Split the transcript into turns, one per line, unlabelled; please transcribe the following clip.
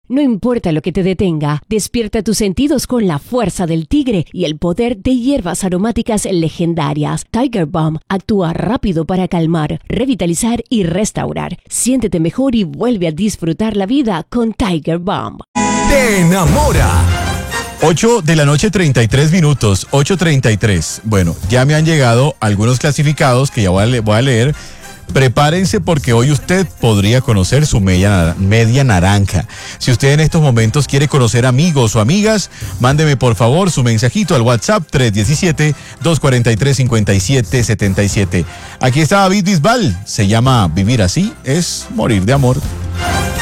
No importa lo que te detenga, despierta tus sentidos con la fuerza del tigre y el poder de hierbas aromáticas legendarias. Tiger Balm actúa rápido para calmar, revitalizar y restaurar. Siéntete mejor y vuelve a disfrutar la vida con Tiger Balm.
Te enamora. 8:33 a.m, 8:33. Bueno, ya me han llegado algunos clasificados que ya voy a leer. Prepárense porque hoy usted podría conocer su media naranja. Si usted en estos momentos quiere conocer amigos o amigas, mándeme por favor su mensajito al WhatsApp 317-243-5777. Aquí está David Bisbal. Se llama Vivir así es morir de amor.